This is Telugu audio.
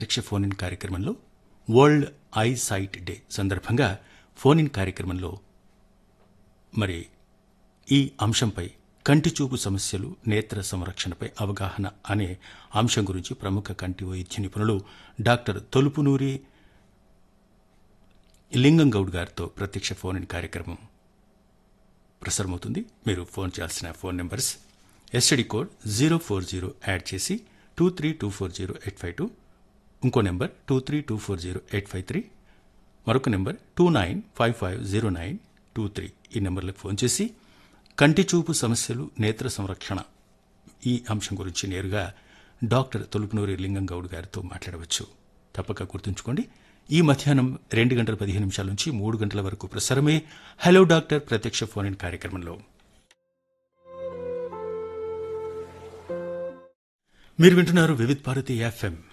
ప్రత్యక్ష ఫోన్ ఇన్ కార్యక్రమంలో వరల్డ్ ఐ సైట్ డే సందర్భంగా ఫోన్ ఇన్ కార్యక్రమంలో మరి ఈ అంశంపై కంటి చూపు సమస్యలు నేత్ర సంరక్షణపై అవగాహన అనే అంశం గురించి ప్రముఖ కంటి వైద్య నిపుణులు డాక్టర్ తొలుపునూరి లింగం గౌడ్ గారితో ప్రత్యక్ష ఫోన్ ఇన్ కార్యక్రమం ప్రసారమవుతుంది. మీరు ఫోన్ చేయాల్సిన phone numbers STD code 040 add చేసి 23240852, ఇంకో నెంబర్ 23240853, మరొక నెంబర్ 29550923. ఈ నెంబర్లకు ఫోన్ చేసి కంటి చూపు సమస్యలు నేత్ర సంరక్షణ ఈ అంశం గురించి నేరుగా డాక్టర్ తొలుపునూరి లింగం గౌడ్ గారితో మాట్లాడవచ్చు. తప్పక గుర్తుంచుకోండి, ఈ మధ్యాహ్నం 2:15 నుంచి 3 గంటల వరకు ప్రసారమే హలో డాక్టర్ ప్రత్యక్ష ఫోన్ ఇన్ కార్యక్రమంలో మీరు వింటున్నారు వివిధ్ భారతి ఎఫ్ఎం